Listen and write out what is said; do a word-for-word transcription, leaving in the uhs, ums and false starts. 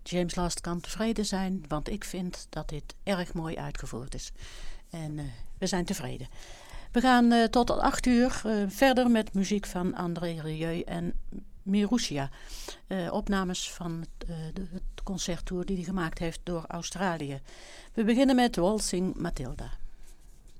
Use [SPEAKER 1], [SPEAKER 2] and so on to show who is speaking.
[SPEAKER 1] James Last kan tevreden zijn, want ik vind dat dit erg mooi uitgevoerd is. En uh, we zijn tevreden. We gaan uh, tot acht uur uh, verder met muziek van André Rieu en Mirousia. Uh, opnames van uh, de, het concerttour die hij gemaakt heeft door Australië. We beginnen met Waltzing Matilda.